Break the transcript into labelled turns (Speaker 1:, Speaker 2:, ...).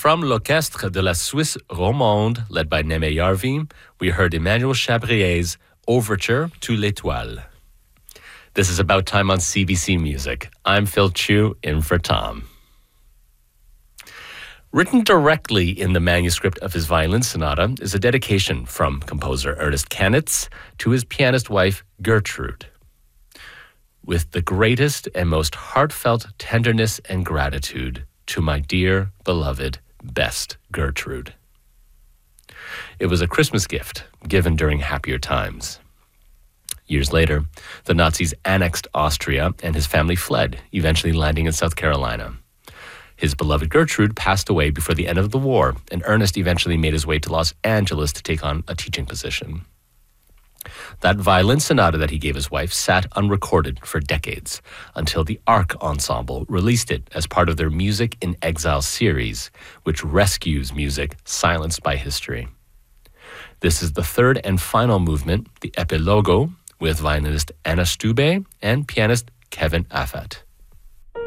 Speaker 1: from l'Orchestre de la Suisse Romande, led by Neme Yarvi, we heard Emmanuel Chabrier's Overture to l'Étoile. This is About Time on CBC Music. I'm Phil Chu, in for Tom. Written directly in the manuscript of his violin sonata is a dedication from composer Ernest Kanitz to his pianist wife, Gertrude. With the greatest and most heartfelt tenderness and gratitude to my dear, beloved, best Gertrude. It was a Christmas gift given during happier times. Years later, the Nazis annexed Austria and his family fled, eventually landing in South Carolina. His beloved Gertrude passed away before the end of the war, and Ernest eventually made his way to Los Angeles to take on a teaching position. That violin sonata that he gave his wife sat unrecorded for decades until the Arc Ensemble released it as part of their Music in Exile series, which rescues music silenced by history. This is the third and final movement, the Epilogo, with violinist Anna Stube and pianist Kevin Affat.